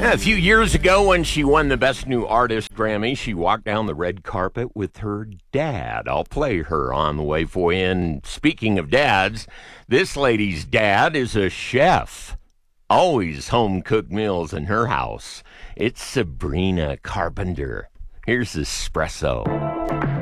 A few years ago, when she won the Best New Artist Grammy, she walked down the red carpet with her dad. I'll play her on the way for you. And speaking of dads, this lady's dad is a chef. Always home-cooked meals in her house. It's Sabrina Carpenter. Here's Espresso.